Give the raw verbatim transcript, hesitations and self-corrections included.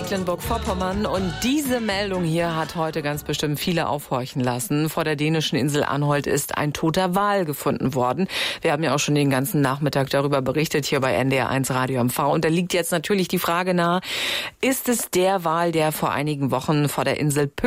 Mecklenburg-Vorpommern. Und diese Meldung hier hat heute ganz bestimmt viele aufhorchen lassen. Vor der dänischen Insel Anholt ist ein toter Wal gefunden worden. Wir haben ja auch schon den ganzen Nachmittag darüber berichtet, hier bei N D R eins Radio M V. Und da liegt jetzt natürlich die Frage nahe, ist es der Wal, der vor einigen Wochen vor der Insel